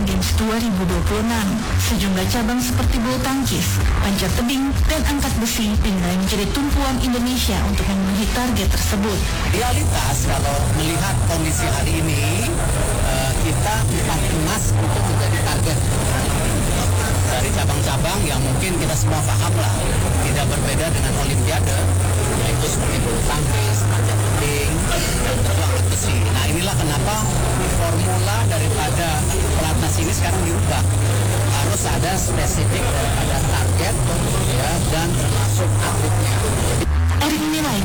Games 2026. Sejumlah cabang seperti bulu tangkis, panjat tebing, dan angkat besi dinilai menjadi tumpuan Indonesia untuk memenuhi target tersebut. Realitas kalau melihat kondisi hari ini, kita 4 emas itu menjadi target dari cabang-cabang yang mungkin kita semua paham lah, tidak berbeda dengan Olimpiade, yaitu seperti bulu tangkis, panjat tebing, dan tentu angkat besi. Nah inilah kenapa formula daripada pelatnas ini sekarang diubah. Harus ada spesifik daripada target ya, dan termasuk atletnya. Erick menilai